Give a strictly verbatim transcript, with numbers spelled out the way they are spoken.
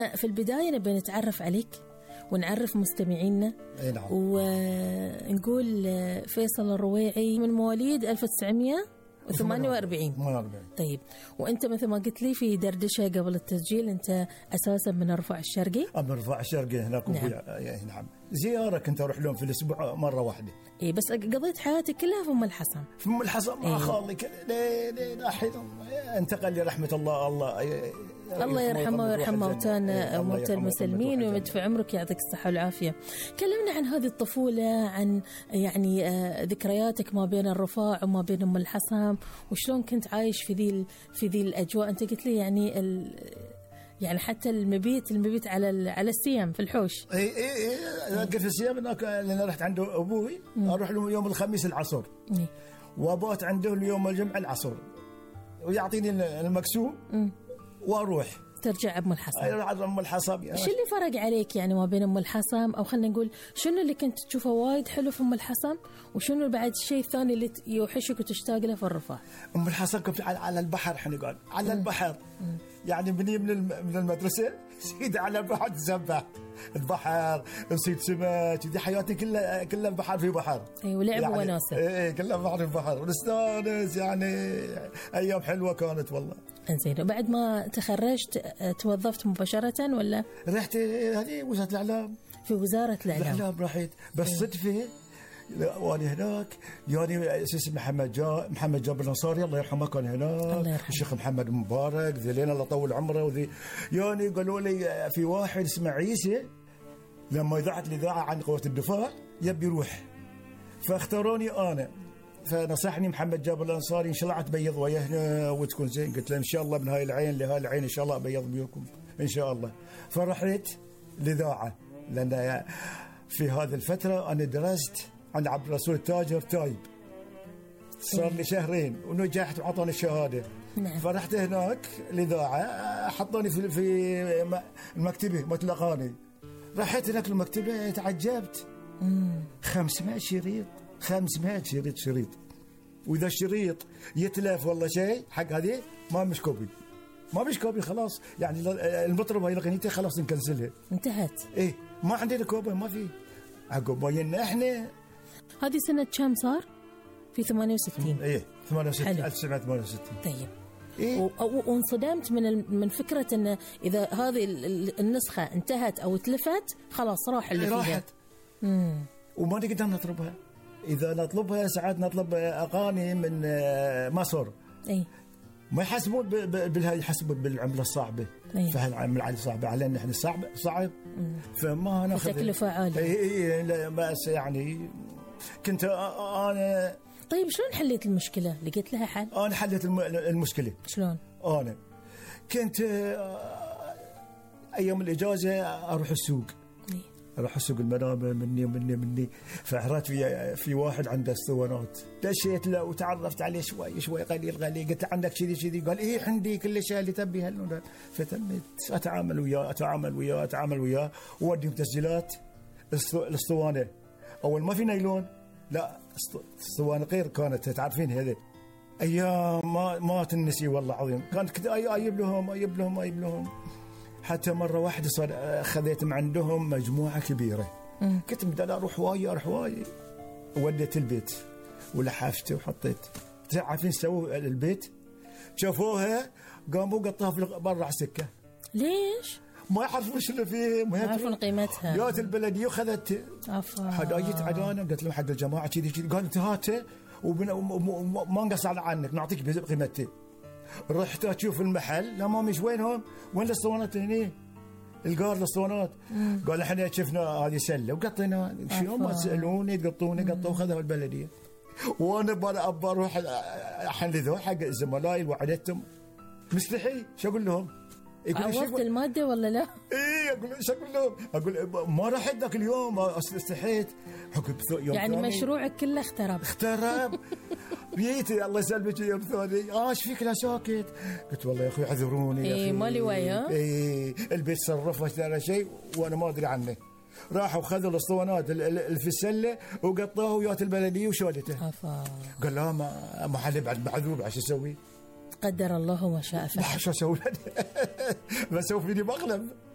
في البداية نبي نتعرف عليك ونعرف مستمعينا. نعم. ونقول فيصل الرويعي من مواليد ألف وتسعمية وثمانية وأربعين. طيب، وانت مثل ما قلت لي في دردشه قبل التسجيل انت اساسا من رفاع الشرقي. من رفاع الشرقي هناك. نعم. نعم. زياره كنت اروح لهم في الاسبوع مره واحده. اي بس قضيت حياتي كلها في ام الحسن. في ام الحسن ما خالي انتقل لرحمه الله. الله الله يرحمه ويرحم موتانا وموتى المسلمين ويمد في عمرك، يعطيك الصحة والعافية. كلمنا عن هذه الطفولة، عن يعني ذكرياتك ما بين الرفاع وما بين أم الحسن، وشلون كنت عايش في ذي في ذي الأجواء. أنت قلت لي يعني ال يعني حتى المبيت المبيت على على السيم في الحوش. اي اي اي في السيم هناك، لأن رحت عنده أبوي أروح له يوم الخميس العصر وابات عنده اليوم الجمعة العصر ويعطيني المكسوم واروح ترجع ام الحسن. ايوه ام الحسن. شو اللي فرق عليك يعني ما بين ام الحسن، او خلينا نقول شنو اللي كنت تشوفه وايد حلو في ام الحسن، وشنو بعد الشيء الثاني اللي يوحشك وتشتاق له في الرفاه؟ ام الحسن كنت على البحر، احنا قال على البحر. مم. يعني بني من من المدرسه سيد على البحر تسبح البحر نصيد سمك. دي حياتي كلها كلها بحر في بحر. اي ولعب يعني وناسه. اي كلها بحر في بحر ونستانس، يعني ايام حلوه كانت والله. انزين، وبعد ما تخرجت توظفت مباشره ولا رحت هذه وزاره الاعلام؟ في وزاره الاعلام. الاعلام رحت بس صدفه وانا هناك. يعني اسم محمد جا محمد جابر الانصاري الله يرحمه كان هناك، الشيخ محمد مبارك ذلين الله يطول عمره وذي. يعني قالوا لي في واحد اسمه عيسى لما اذاعت الاذاعه عن قوه الدفاع يبي يروح، فاختاروني انا. فنصحني محمد جابر الانصاري ان شاء الله تبيض وياه هنا وتكون زين. قلت له ان شاء الله من هاي العين لهاي العين ان شاء الله ابيض بيكم ان شاء الله. فرحت الاذاعه لان في هذه الفتره انا درست عند عبد الرسول التاجر تايب، صار لي شهرين ونجحت وعطوني الشهاده. نعم. فرحت هناك الاذاعه حطوني في في المكتبه مطلقاني. رحت هناك المكتبه تعجبت. خمسمائة شريط خمسمائة شريط شريط واذا الشريط يتلف والله شيء حق هذه ما مش كوبي ما مش كوبي خلاص. يعني المطرب هاي اغنيته خلاص نكنسلها انتهت. ايه ما عندنا كوبي ما في. عقب وينا احنا. هذه سنة كم صار؟ في ثمانية وستين. ايه ثمانية وستين ألف وتسعمائة وثمانية وستين. طيب. إيه؟ وانصدمت من من فكرة ان اذا هذه النسخة انتهت او تلفت خلاص راح اللي فيها. راحت. امم وما نقدر نطلبها. اذا نطلبها ساعات نطلب اغاني من مصر. اي ما يحسبون بالهاي، يحسبون بالعمله الصعبه. فالعمله على صعبه علينا احنا صعب صعب. مم. فما ناخذ تكلفه عاليه. اي اي بس يعني كنت انا. طيب شلون حليت المشكله؟ لقيت لها حل؟ انا حليت المشكله. شلون؟ انا كنت ايام الاجازه اروح السوق. اي اروح اسوق المنامه مني ومني مني. فعرفت في في واحد عنده اسطوانات، دشيت له وتعرفت عليه شوي شوي قليل قليل. قلت عندك كذي كذي؟ قال ايه عندي كل شيء اللي تبي هالنوع. فتمت اتعامل وياه اتعامل وياه اتعامل وياه ووديهم تسجيلات الاسطوانه. اول ما في نايلون، لا اسطوانه غير كانت تعرفين هذه ايام ما ما تنسي والله عظيم. كانت كذا اجيب لهم اجيب لهم اجيب لهم حتى مرة واحدة صار خذيت من عندهم مجموعة كبيرة. مم. كنت بدأ أروح واي أروح واي وديت البيت ولحفته وحطيت. عارفين سووا البيت؟ شافوها قاموا قطوها في برا السكة. ليش؟ ما يعرفون شنو فيه، ما يعرفون قيمتها. جات البلدية وخذت. حد جيت عدانا قلت لهم حق الجماعة كذي كذي. قال أنت هاته وما نقص عنك نعطيك بقيمته. رحت اشوف المحل لا ما مش وينهم وين الاسطوانات هني القار الاسطوانات. قال احنا شفنا هذه سله وقطينا. شو ما سالوني تقطوني قطوا خذوا البلديه. وانا بروح احلذوا حق زملائي وعدتهم مستحي. شو اقول لهم؟ عوضت الماده ولا لا؟ ايه اقول ايش اقول لهم؟ اقول ما رحت ذاك اليوم استحيت. يوم يعني مشروعك كله اخترب اخترب. بيتي الله يسلمك يا ابو ثاني. اه ايش فيك لا ساكت؟ قلت والله يا اخوي اعذروني يا اخي. اي مالي وياه. اي البيت صرفه اشترى شيء وانا ما ادري عنه. راحوا خذوا الاسطوانات اللي في السله وقطوها ويات البلديه وشالته. افا قال لا ما محل بعد معذور ايش اسوي؟ قدر الله وما شاء فعل. شو اسوي؟ بسوي فيني مقلب.